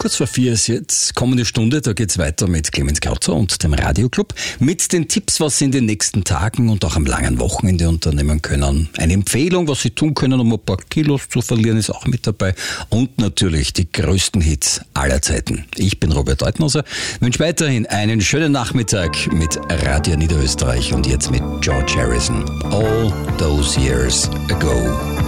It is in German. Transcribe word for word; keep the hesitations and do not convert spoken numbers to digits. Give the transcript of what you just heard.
Kurz vor vier ist jetzt kommende Stunde, da geht's weiter mit Clemens Krauzer und dem Radioclub. Mit den Tipps, was Sie in den nächsten Tagen und auch am langen Wochenende unternehmen können. Eine Empfehlung, was Sie tun können, um ein paar Kilos zu verlieren, ist auch mit dabei. Und natürlich die größten Hits aller Zeiten. Ich bin Robert Deutnoser, wünsche weiterhin einen schönen Nachmittag mit Radio Niederösterreich und jetzt mit George Harrison. All Those Years Ago.